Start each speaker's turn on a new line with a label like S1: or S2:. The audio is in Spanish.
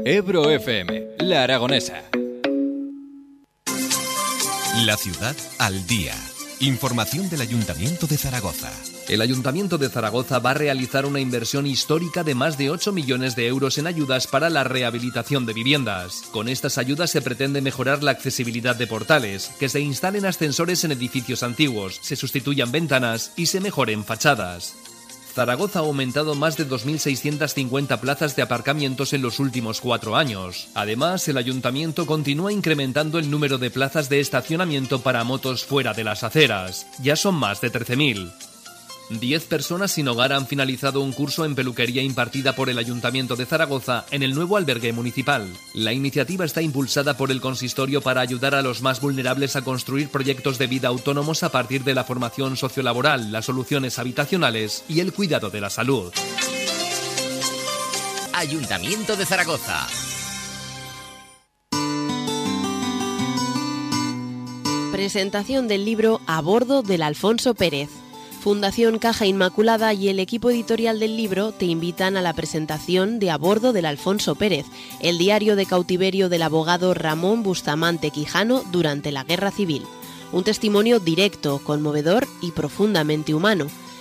S1: Ebro FM, La Aragonesa.
S2: La ciudad al día. Información del Ayuntamiento de Zaragoza.
S3: El Ayuntamiento de Zaragoza va a realizar una inversión histórica de más de 8 millones de euros en ayudas para la rehabilitación de viviendas. Con estas ayudas se pretende mejorar la accesibilidad de portales, que se instalen ascensores en edificios antiguos, se sustituyan ventanas y se mejoren fachadas. Zaragoza ha aumentado más de 2.650 plazas de aparcamientos en los últimos 4 años. Además, el Ayuntamiento continúa incrementando el número de plazas de estacionamiento para motos fuera de las aceras. Ya son más de 13.000. 10 personas sin hogar han finalizado un curso en peluquería impartida por el Ayuntamiento de Zaragoza en el nuevo albergue municipal. La iniciativa está impulsada por el consistorio para ayudar a los más vulnerables a construir proyectos de vida autónomos a partir de la formación sociolaboral, las soluciones habitacionales y el cuidado de la salud.
S2: Ayuntamiento de Zaragoza.
S4: Presentación del libro A bordo del Alfonso Pérez. Fundación Caja Inmaculada y el equipo editorial del libro te invitan a la presentación de A bordo del Alfonso Pérez, el diario de cautiverio del abogado Ramón Bustamante Quijano durante la Guerra Civil. Un testimonio directo, conmovedor y profundamente humano.